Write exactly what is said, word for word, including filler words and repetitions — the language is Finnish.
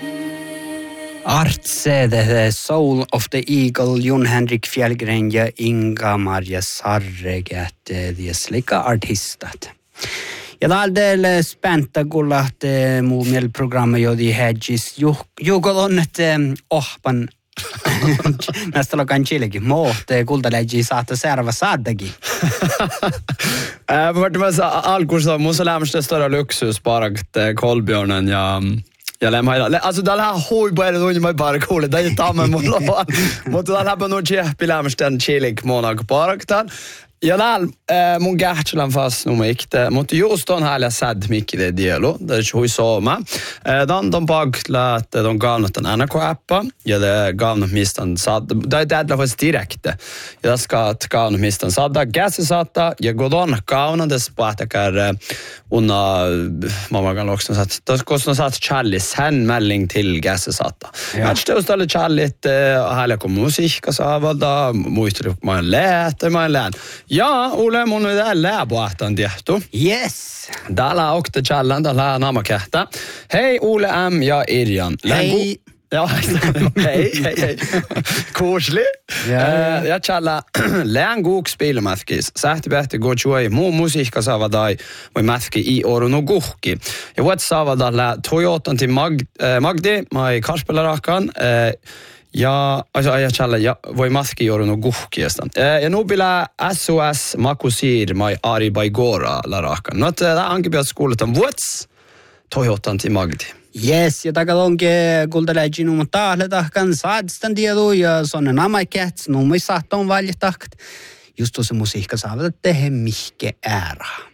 Artse, The Soul of the Eagle, Jon Henrik Fjällgren ja Inga-Maria Sarregat, de slika artistat. Ja täällä späntä kullat muu miel programma jodi hedgis jukol on että ohpan näistä lokan chilikin mootte kultaleji saata serva saadakin. Äh vart man så alkohol mun så lämsta stora luxus bara Kolbjörnen ja ja lämma hela alltså det här hoj bara då inte bara kolla det är tamma mot mot det här på något chef lämsta chilik monag bara ja näl mun gärtlan fast nu mycket mot just den här jag sad mycket det dialo det är ju så ma dan de bagla att de gav något en N K appa ja det gav något mistan sad det det det var direkt jag ska ta något mistan sad gas satta jag går då kauna det spatakar unna mamma kan också så att det kostar så att Charlie sen melding till gas satta jag står ställe Charlie här kommer musik och så vad då måste man läta man lät ja, Ole, mun on täällä lääpuahtaan tehty. Yes. Täällä on Challan, täällä on namakähtä. Hei, Ole M. ja Irjan. Hei. Ja, hei, hei, hei. Kursli. Ja, ja Challa, lään kuuks piilmätkis. Sähti pähti gochuai muu musiikka saava tai voi mätki i orun kuhki. Ja vuot saava täällä Toyotan till Mag, äh, Magdi, mai karspelarakan. Äh, ja alltså jag challa ja voi maski joru no guhkiestan. Ja nu bila S O S Makusir mai Ari Baigora la rakan. Not da angebjat skoletan vuots Toyotan till Magdi. Yes, ja takalonke kultaleji nu tahle tahkan saadstan tiedu ja sonne namaket nu mai saatton valjatakt. Just se musiikka saavat tehdä mihke ära.